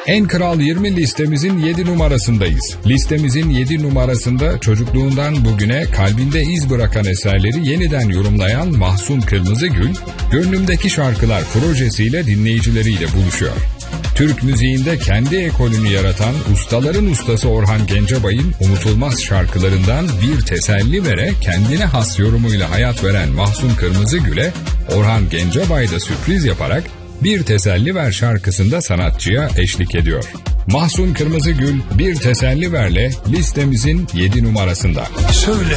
En Kral 20 listemizin 7 numarasındayız. Listemizin 7 numarasında çocukluğundan bugüne kalbinde iz bırakan eserleri yeniden yorumlayan Mahsun Kırmızıgül, Gönlümdeki Şarkılar projesiyle dinleyicileriyle buluşuyor. Türk müziğinde kendi ekolünü yaratan ustaların ustası Orhan Gencebay'ın unutulmaz şarkılarından bir teselli vere kendine has yorumuyla hayat veren Mahsun Kırmızıgül'e Orhan Gencebay da sürpriz yaparak Bir Teselli Ver şarkısında sanatçıya eşlik ediyor. Mahsun Kırmızıgül Bir Teselli Ver'le listemizin 7 numarasında. Söyle